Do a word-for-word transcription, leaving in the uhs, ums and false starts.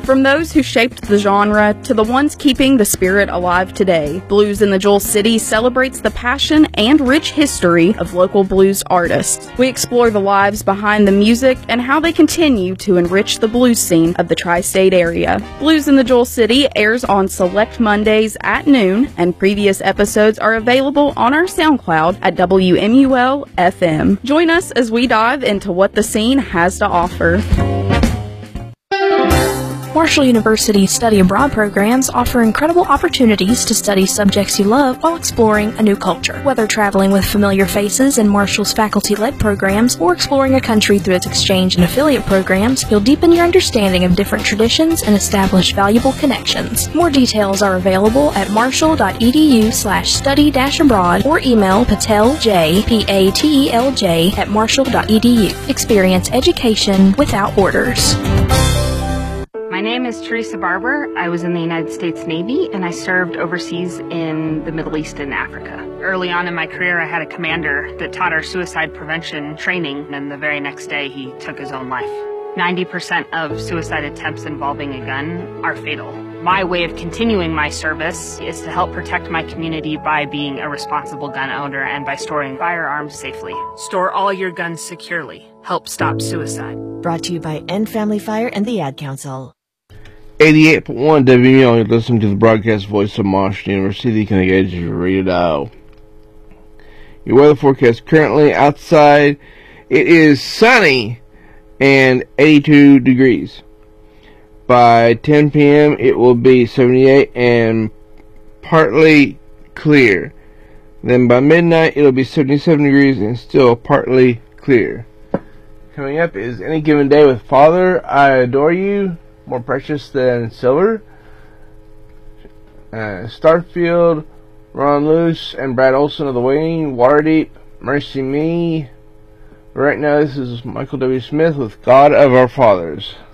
From those who shaped the genre to the ones keeping the spirit alive today, Blues in the Jewel City celebrates the passion and rich history of local blues artists. We explore the lives behind the music and how they continue to enrich the blues scene of the tri-state area. Blues in the Jewel City airs on select Mondays at noon, and previous episodes are available on our SoundCloud at W M U L F M. Join us as we dive into what the scene has to offer. Marshall University's study abroad programs offer incredible opportunities to study subjects you love while exploring a new culture. Whether traveling with familiar faces in Marshall's faculty-led programs or exploring a country through its exchange and affiliate programs, you'll deepen your understanding of different traditions and establish valuable connections. More details are available at marshall.edu slash study dash abroad or email patelj, P A T E L J, at marshall.edu. Experience education without borders. My name is Teresa Barber. I was in the United States Navy, and I served overseas in the Middle East and Africa. Early on in my career, I had a commander that taught our suicide prevention training, and the very next day, he took his own life. ninety percent of suicide attempts involving a gun are fatal. My way of continuing my service is to help protect my community by being a responsible gun owner and by storing firearms safely. Store all your guns securely. Help stop suicide. Brought to you by End Family Fire and the Ad Council. eighty-eight point one W M U L, you're listening to the broadcast voice of Marshall University, can engage your radio dial. Your weather forecast currently outside, it is sunny and eighty-two degrees. By ten p.m. it will be seventy-eight and partly clear. Then by midnight it'll be seventy-seven degrees and still partly clear. Coming up is Any Given Day with Father, I Adore You, More Precious Than Silver. Uh, Starfield, Ron Luce, and Brad Olson of the Waiting, Waterdeep, Mercy Me. Right now this is Michael W. Smith with God of Our Fathers.